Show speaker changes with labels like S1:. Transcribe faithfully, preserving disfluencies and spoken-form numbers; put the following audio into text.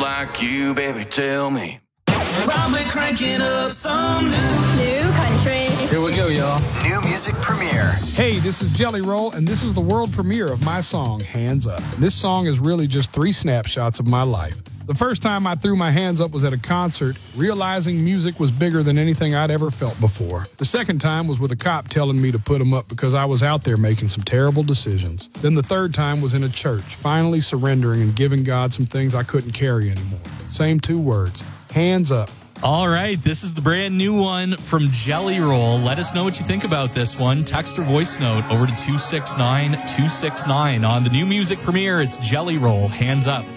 S1: like you, baby, tell me.
S2: Probably cranking up some new,
S3: new country.
S4: Here we go, y'all.
S5: New music premiere.
S6: Hey, this is Jelly Roll, and this is the world premiere of my song, Hands Up. This song is really just three snapshots of my life. The first time I threw my hands up was at a concert, realizing music was bigger than anything I'd ever felt before. The second time was with a cop telling me to put them up because I was out there making some terrible decisions. Then the third time was in a church, finally surrendering and giving God some things I couldn't carry anymore. Same two words, hands up.
S7: All right, this is the brand new one from Jelly Roll. Let us know what you think about this one. Text or voice note over to two six nine two six nine. On the new music premiere, it's Jelly Roll, Hands Up.